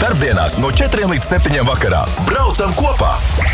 Piektdienās no 4 līdz 7 vakarā. Braucam kopā!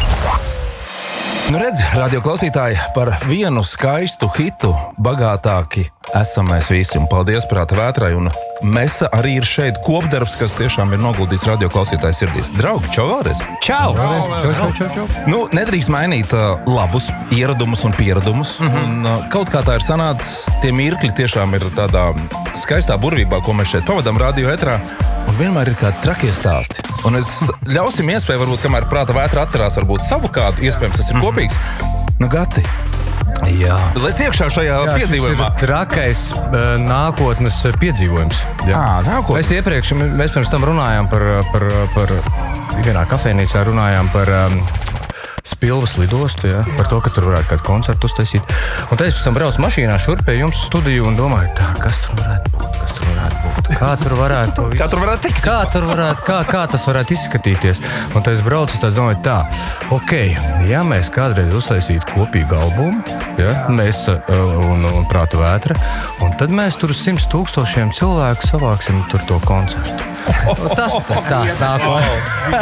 Nu redz, radio klausītāji, par vienu skaistu hitu bagātāki esam mēs visi. Un paldies Prāta vētrai. Un Mesa arī ir šeit kopdarbs, kas tiešām ir noguldīts radio klausītāju sirdīs. Draugi, čau vēlreiz! Čau! Čau. Nu, nedrīkst mainīt labus ieradumus un pieradumus. Un kaut kā tā ir sanācis, tie mirkļi tiešām ir tādā skaistā burvībā, ko mēs šeit pavadām radio etrā. Un vienmēr ir kādi trakie stāsti. Un es ļausim iespēju, varbūt, kamēr Prāta vētra atcerās, varbūt savu kādu, iespējams, tas ir kopīgs. Nu, Gati. Jā. Lec iekšā šajā piedzīvojumā. Tas ir trakais nākotnes piedzīvojums. Nākotnes. Mēs iepriekš, mēs pirms tam runājām par vienā kafejnīcā runājām par Spilvas lidostu, ja, par to, ka tur varētu kādu koncertu uztaisīt. Un tad es pēc tam braucu mašīnā šurp pie jums studiju un domāju, kas tur varētu būt? Kā tur varētu to visu? Kā tur varētu tikt? Kā tas varētu izskatīties? Un tad es braucu, tad domāju ja mēs kādreiz uztaisītu kopīgu albumu, ja, mēs un Prāta vētra, un tad mēs tur 100 000 cilvēku savāksim tur to koncertu. Tas nākotnē.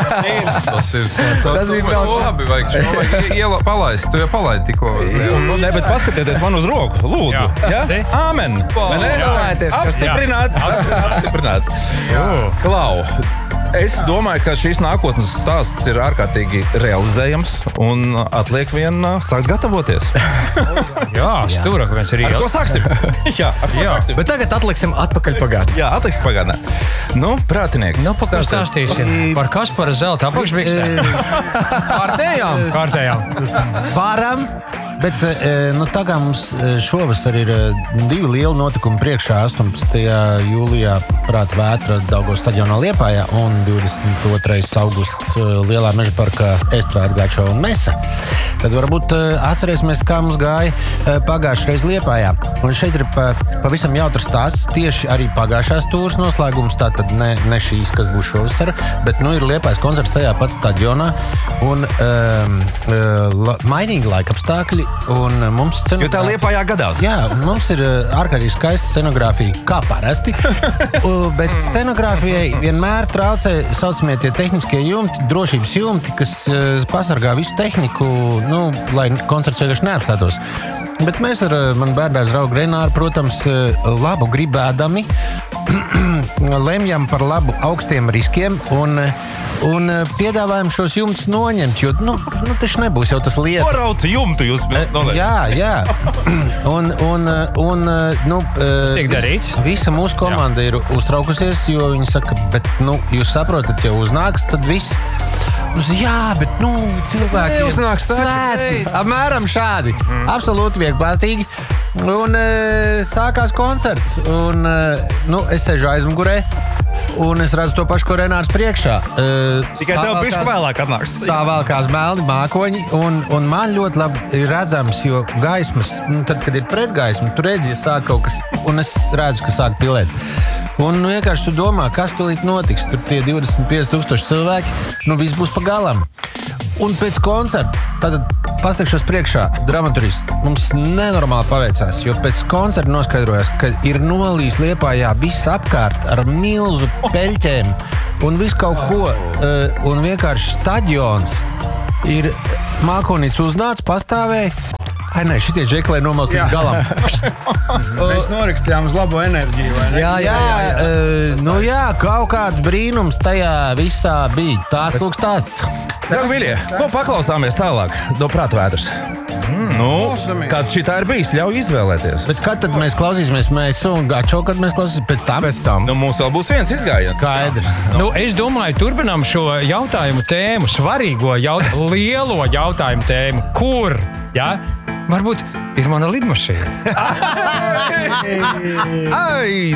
Tas ir labi, vajag palaist. Tu jau palaidi tikko. Nē, bet paskatieties man uz roku, lūdzu. Ja? Āmen. Apstiprināts. Klau. Es domāju, ka šīs nākotnes stāsts ir ārkārtīgi realizējams un atliek vien sākt gatavoties. Jā, stūrāk viens ir Ar ko sāksim? Jā. Bet tagad atliksim atpakaļ pagātnē. Jā, atliksim pagātnē. Nu, prātinieki. Nu, par ko stāstīsim? Par Kaspara zelta apakšbiksēm? Kārtējām. Varam, bet tā kā mums šovasar ir 2 lieli notikumi priekšā, 18. jūlijā Prāta vētra Daugavas stadionā Liepājā un 22. augusts Lielā meža parkā Estvētgāčo un Mesa. Tad varbūt atcerēsimies, kā mums gāja pagājušreiz Liepājā. Un šeit ir pavisam jautrs stāsts, tieši arī pagājušās tūras noslēgums, tātad ne šīs, kas būs šovasar, bet ir Liepājas koncerts tajā pat stadionā un mainīgi laika apstākļi. Un mums Jo tā Liepājā gadās. Jā, mums ir ārkārtīgi skaista scenogrāfija, kā parasti, bet scenogrāfijai vienmēr traucē saucamie tie tehniskie jumti, drošības jumti, kas pasargā visu tehniku, lai koncerts vienkārši neapstātos. Bet mēs ar manu bērndārza draugu Renāru, protams, labu gribēdami lemjam par labu augstiem riskiem un piedāvājam šos jumtus noņemt, jo, taču nebūs jau tas lieta. Porautu jumtu jūs nolēm. Jā. Tas tiek darīts. Visa mūsu komanda ir uztraukusies, jo viņi saka, bet, jūs saprotat, ja uznāks, tad viss. Jā, bet, cilvēki Neuznāks tā. svētki. Apmēram šādi. Absolūti vieglprātīgi. Un sākās koncerts. Un, es sēžu aizmugurē. Un es redzu to pašu, ko Renārs priekšā. Tikai tev bišķi vēlāk atnāks. Sāvēlkās melni mākoņi, un man ļoti labi ir redzams, jo gaismas, tad, kad ir pretgaisma, tu redzi, ja sāk kaut kas, un es redzu, ka sāk pilēt. Un vienkārši tu domā, kas tulīt notiks. Tur tie 25 000 cilvēki, viss būs pa galam. Un pēc koncerta, tad pasteikšos priekšā, dramaturgiski, mums nenormāli paveicās, jo pēc koncerta noskaidrojās, ka ir nolīs Liepājā viss apkārt ar milzu peļķēm un visu kaut ko, un vienkārši stadions ir mākonīts uznāc, pastāvēja. Šitie džekli nomals līdz galam. Mēs norakstījām uz labo enerģiju, vai ne? Jā, kaut kāds brīnums tajā visā bija. Tāds lūks tāds. Draugi mīļie, ko paklausāmies tālāk no Prāta vētras? Kāds šitā ir bijis, ļauj izvēlēties. Bet kad tad mēs klausīsimies Mesu un Gačo, kad mēs klausīsimies pēc tam? Mums vēl būs viens izgājiens. Skaidrs. Es domāju, turpinām šo jautājumu tēmu, svarīgo lielo jautājumu tēmu. Kur? Ja? Varbūt ir mana lidmašīna.